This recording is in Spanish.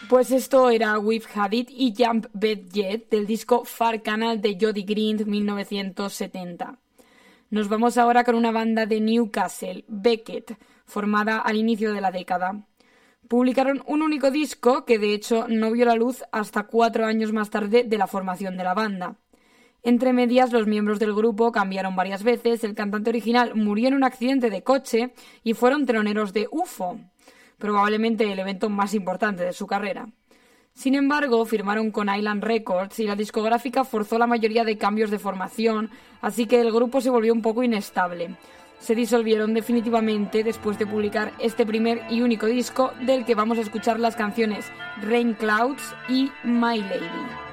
Pues esto era We've Had It y Jump Bet Jet del disco Far Canal de Jody Green 1970. Nos vamos ahora con una banda de Newcastle, Beckett, formada al inicio de la década. Publicaron un único disco que de hecho no vio la luz hasta 4 años más tarde de la formación de la banda. Entre medias, los miembros del grupo cambiaron varias veces, el cantante original murió en un accidente de coche y fueron teloneros de UFO, probablemente el evento más importante de su carrera. Sin embargo, firmaron con Island Records y la discográfica forzó la mayoría de cambios de formación, así que el grupo se volvió un poco inestable. Se disolvieron definitivamente después de publicar este primer y único disco del que vamos a escuchar las canciones Rain Clouds y My Lady.